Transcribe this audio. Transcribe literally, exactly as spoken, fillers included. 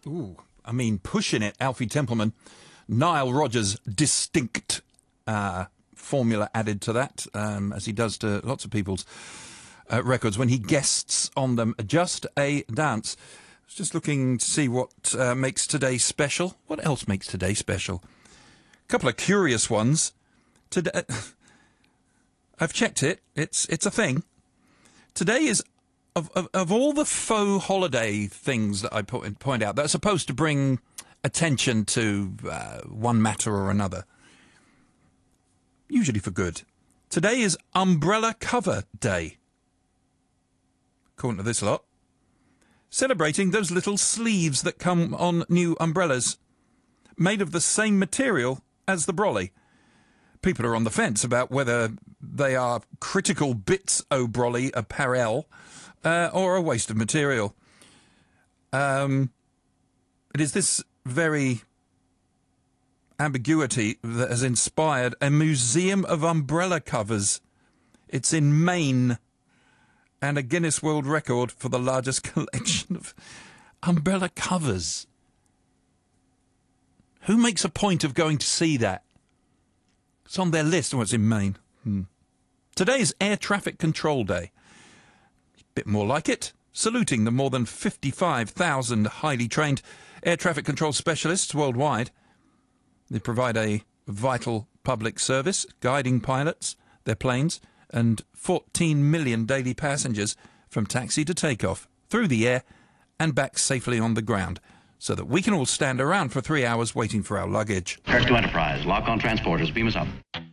Ooh, I mean, pushing it, Alfie Templeman. Nile Rodgers' distinct uh, formula added to that, um, as he does to lots of people's uh, records when he guests on them. Just a Dance. I was just looking to see what uh, makes today special. What else makes today special? A couple of curious ones. Today, I've checked it. It's it's a thing. Today is, of, of, of all the faux holiday things that I point, point out, that are supposed to bring attention to uh, one matter or another, usually for good. Today is Umbrella Cover Day, according to this lot. Celebrating those little sleeves that come on new umbrellas, made of the same material as the brolly. People are on the fence about whether they are critical bits o' brolly apparel uh, or a waste of material. Um, it is this very ambiguity that has inspired a museum of umbrella covers. It's in Maine, and a Guinness World Record for the largest collection of umbrella covers. Who makes a point of going to see that? It's on their list. Oh, it's in Maine. Hmm. Today is Air Traffic Control Day. A bit more like it. Saluting the more than fifty-five thousand highly trained air traffic control specialists worldwide. They provide a vital public service, guiding pilots, their planes, and fourteen million daily passengers from taxi to takeoff, through the air and back safely on the ground, so that we can all stand around for three hours waiting for our luggage. Kirk to Enterprise. Lock on transporters. Beam us up.